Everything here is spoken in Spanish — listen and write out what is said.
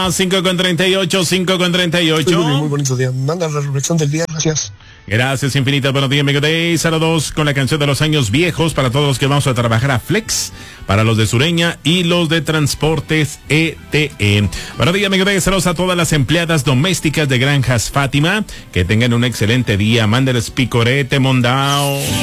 5:38. Muy bonito día. Manda la reflexión del día, gracias. Gracias infinitas, buenos días, Mega Day. Saludos con la canción de los años viejos para todos los que vamos a trabajar a Flex, para los de Sureña y los de Transportes ETE. Buenos días, Mega Day. Saludos a todas las empleadas domésticas de Granjas Fátima. Que tengan un excelente día. Mándeles picorete, mondao.